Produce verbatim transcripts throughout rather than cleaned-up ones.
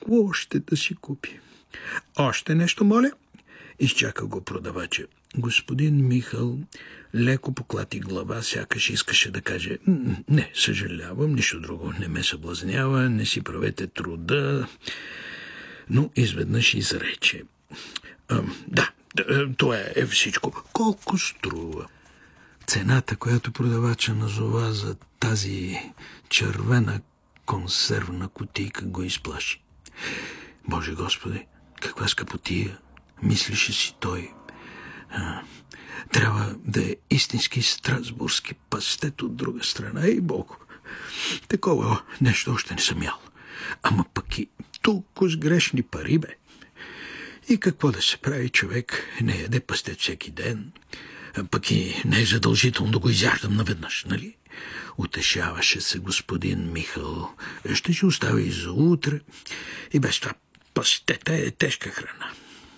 какво още да си купи. Още нещо, моля? Изчака го продавача. Господин Михал леко поклати глава, сякаш искаше да каже: не, съжалявам, нищо друго не ме съблазнява, не си правете труда. Но изведнъж изрече: да, това е всичко. Колко струва? Цената, която продавача назова за тази червена консервна кутийка, го изплаши. Боже Господи, каква скъпотия, мислеше си той. А, трябва да е истински страсбургски пастет от друга страна. Ей, Богу, такова нещо още не съм ял. Ама пък и толкова с грешни пари, бе. И какво да се прави, човек не яде пастет всеки ден, а пък и не е задължително да го изяждам наведнъж, нали? Утешаваше се господин Михал. Ще си оставя и за утре. И без това пастета е тежка храна.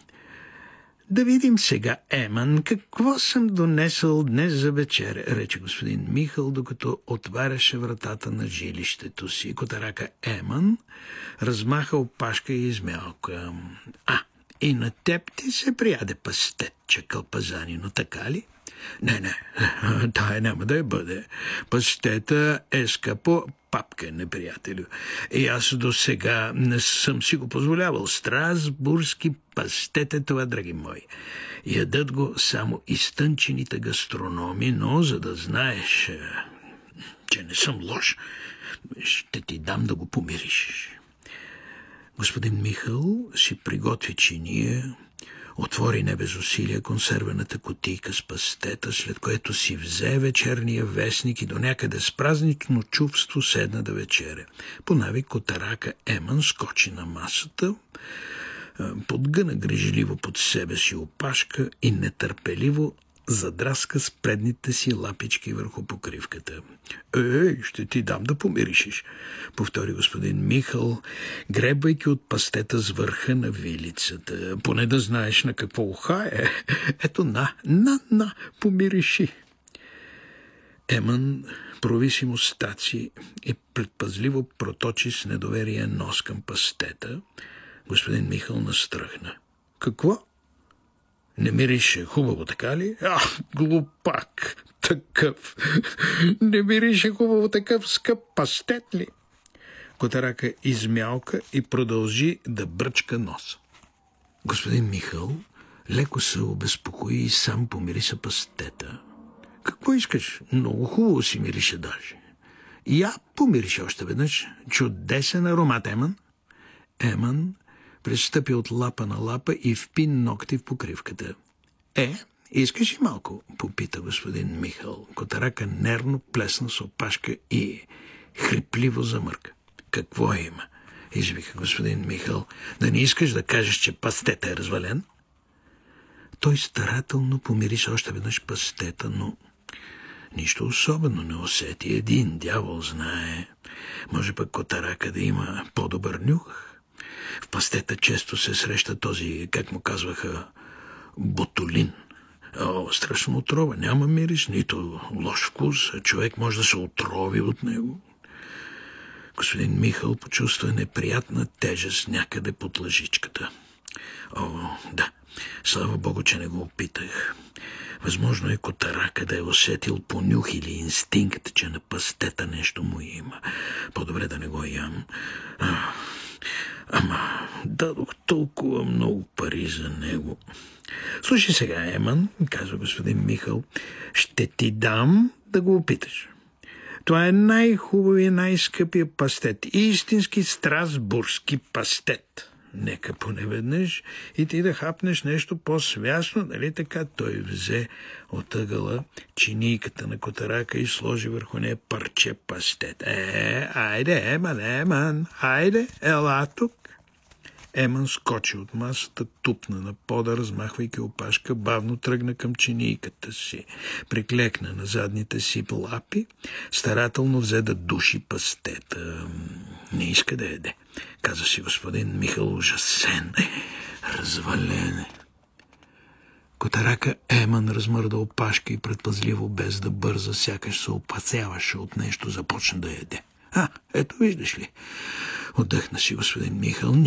Да видим сега, Еман, какво съм донесъл днес за вечеря, рече господин Михал, докато отваряше вратата на жилището си. Котарака Еман размаха опашка и измялка. А, и на теб ти се прияде пастетче, кълпазанино, така ли? Не, не, тая няма да я бъде. Пастета е скъпо папка, неприятелю. И аз до сега не съм си го позволявал. Страсбургски пастет е това, драги мои. Ядат го само изтънчените гастрономи, но за да знаеш, че не съм лош, ще ти дам да го помириш. Господин Михал си приготви чиния, отвори не без усилия консервената кутийка с пастета, след което си взе вечерния вестник и до някъде с празнично чувство седна да вечеря. По навик Котарака Еман скочи на масата, подгъна грижливо под себе си опашка и нетърпеливо задраска с предните си лапички върху покривката. Ей, ще ти дам да помиришиш, повтори господин Михал, гребвайки от пастета с върха на вилицата. Поне да знаеш на какво уха е. Ето на, на, на, помириши. Еман провиси мустаци и предпазливо проточи с недоверие нос към пастета. Господин Михал настръхна. Какво? Не мирише хубаво, така ли? А, глупак, такъв. Не мирише хубаво такъв скъп пастет ли? Котарака измялка и продължи да бръчка носа. Господин Михал леко се обезпокои и сам помириса пастета. Какво искаш? Много хубаво си мирише даже. Я помирише още веднъж. Чудесен аромат, Еман. Еман пристъпи от лапа на лапа и впи ногти в покривката. Е, искаш ли малко? Попита господин Михал. Котарака нервно плесна с опашка и хрипливо замърка. Какво има? Извика господин Михал. Да не искаш да кажеш, че пастета е развален? Той старателно помириса още веднъж пастета, но нищо особено не усети. Един дявол знае. Може пък Котарака да има по-добър нюх. В пастета често се среща този, как му казваха, ботулин. О, страшно отрова. Няма мирис, нито лош вкус. Човек може да се отрови от него. Господин Михал почувства неприятна тежест някъде под лъжичката. О, да, слава Богу, че не го опитах. Възможно е Котарака да е усетил по нюх или инстинкт, че на пастета нещо му има. По-добре да не го ям. А, ама дадох толкова много пари за него. Слушай сега, Еман, казва господин Михал, ще ти дам да го опиташ. Това е най-хубавия, най-скъпия пастет. Истински страсбургски пастет. Нека поне веднъж и ти да хапнеш нещо по-свясно, нали така? Той взе от ъгъла чинийката на Котарака и сложи върху нея парче пастет. Е, айде, Еман, Еман, айде, ела тук. Еман скочи от масата, тупна на пода, размахвайки опашка, бавно тръгна към чинийката си. Приклекна на задните си лапи, старателно взе да души пастета. Не иска да яде, каза си господин Михал ужасен. Развален. Котарака Еман размърда опашка и предпазливо, без да бърза, сякаш се опасяваше от нещо, започна да яде. А, ето виждаш ли, отдъхна си господин Михал.